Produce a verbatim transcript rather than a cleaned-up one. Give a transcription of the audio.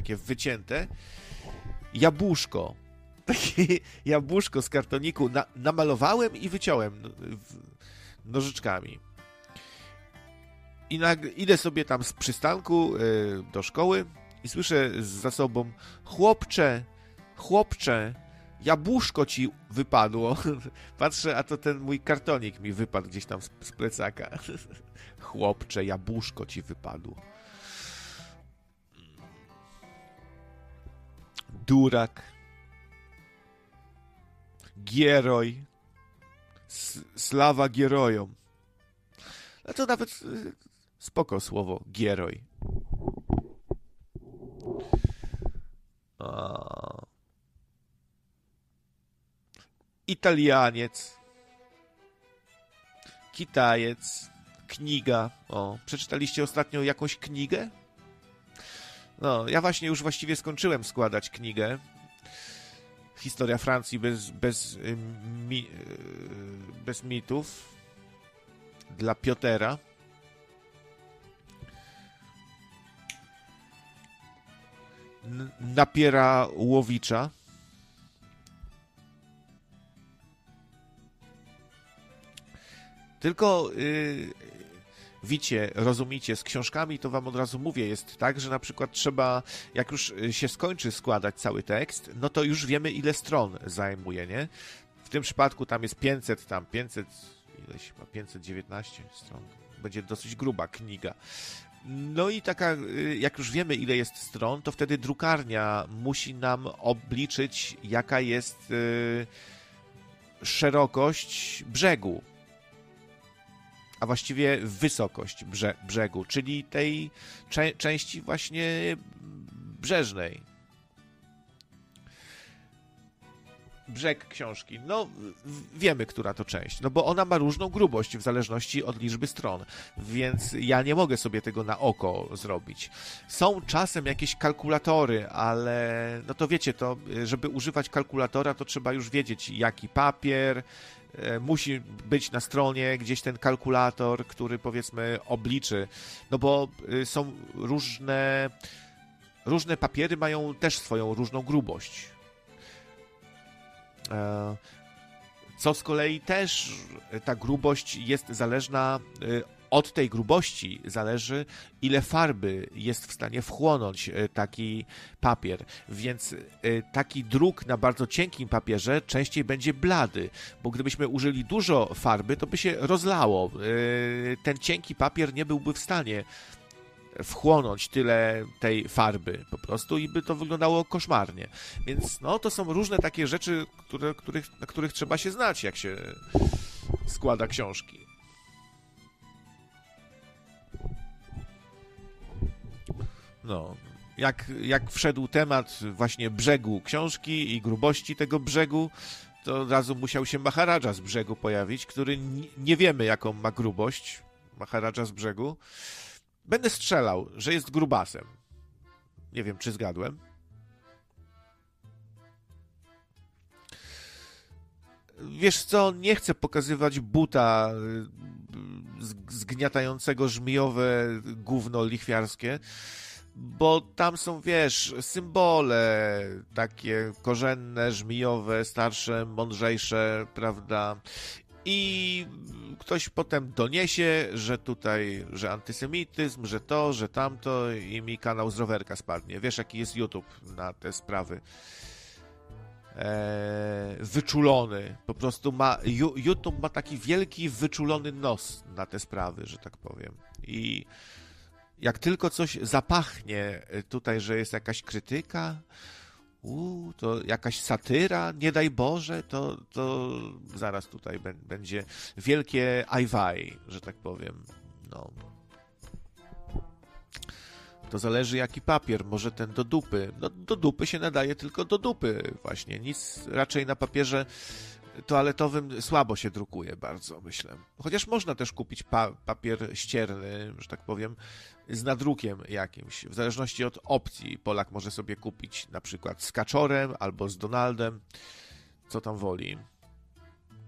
takie wycięte, jabłuszko. Takie jabłuszko z kartoniku na, namalowałem i wyciąłem nożyczkami. I nagle idę sobie tam z przystanku y, do szkoły i słyszę za sobą: chłopcze, chłopcze, jabłuszko ci wypadło. Patrzę, a to ten mój kartonik mi wypadł gdzieś tam z, z plecaka. Chłopcze, jabłuszko ci wypadło. Durak. Gieroj. S- slawa gierojom. A to nawet spoko słowo, gieroj. A... Italianiec. Kitajec. Kniga. O, przeczytaliście ostatnio jakąś knigę? No, ja właśnie już właściwie skończyłem składać knigę. Historia Francji bez, bez, mi, bez mitów. Dla Piotera. N- Napierałowicza. Tylko yy, wiecie, rozumicie, z książkami to wam od razu mówię, jest tak, że na przykład trzeba, jak już się skończy składać cały tekst, no to już wiemy, ile stron zajmuje, nie? W tym przypadku tam jest pięćset, tam pięćset, ileś ma pięćset dziewiętnaście stron. Będzie dosyć gruba kniga. No i taka, jak już wiemy, ile jest stron, to wtedy drukarnia musi nam obliczyć, jaka jest yy, szerokość brzegu, a właściwie wysokość brze- brzegu, czyli tej cze- części właśnie brzeżnej. Brzeg książki. No, wiemy, która to część, no bo ona ma różną grubość w zależności od liczby stron, więc ja nie mogę sobie tego na oko zrobić. Są czasem jakieś kalkulatory, ale no to wiecie, to żeby używać kalkulatora, to trzeba już wiedzieć, jaki papier, musi być na stronie gdzieś ten kalkulator, który powiedzmy obliczy, no bo są różne różne papiery mają też swoją różną grubość. Co z kolei też ta grubość jest zależna od tej grubości, zależy ile farby jest w stanie wchłonąć taki papier, więc taki druk na bardzo cienkim papierze częściej będzie blady, bo gdybyśmy użyli dużo farby, to by się rozlało. Ten cienki papier nie byłby w stanie wchłonąć tyle tej farby po prostu i by to wyglądało koszmarnie. Więc no, to są różne takie rzeczy, które, których, na których trzeba się znać, jak się składa książki. No, jak, jak wszedł temat właśnie brzegu książki i grubości tego brzegu, to od razu musiał się Maharadża z brzegu pojawić, który nie wiemy, jaką ma grubość Maharadża z brzegu. Będę strzelał, że jest grubasem. Nie wiem, czy zgadłem. Wiesz co, nie chcę pokazywać buta zgniatającego żmijowe gówno lichwiarskie, bo tam są, wiesz, symbole takie korzenne, żmijowe, starsze, mądrzejsze, prawda? I ktoś potem doniesie, że tutaj, że antysemityzm, że to, że tamto i mi kanał z rowerka spadnie. Wiesz, jaki jest YouTube na te sprawy. Eee, wyczulony. Po prostu ma, YouTube ma taki wielki, wyczulony nos na te sprawy, że tak powiem. I jak tylko coś zapachnie tutaj, że jest jakaś krytyka, U, to jakaś satyra, nie daj Boże, to, to zaraz tutaj b- będzie wielkie ajwaj, że tak powiem. No. To zależy jaki papier, może ten do dupy. No do dupy się nadaje tylko do dupy właśnie, nic raczej na papierze toaletowym słabo się drukuje bardzo, myślę. Chociaż można też kupić pa- papier ścierny, że tak powiem, z nadrukiem jakimś. W zależności od opcji Polak może sobie kupić na przykład z Kaczorem albo z Donaldem, co tam woli.